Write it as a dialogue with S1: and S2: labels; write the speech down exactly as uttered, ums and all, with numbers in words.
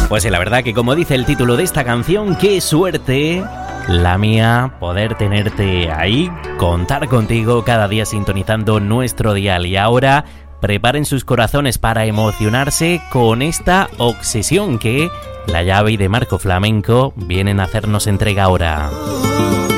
S1: Pues sí, la verdad que como dice el título de esta canción, qué suerte la mía poder tenerte ahí, contar contigo cada día sintonizando nuestro dial. Y ahora preparen sus corazones para emocionarse con esta obsesión que La Llave y de Marco Flamenco vienen a hacernos entrega ahora.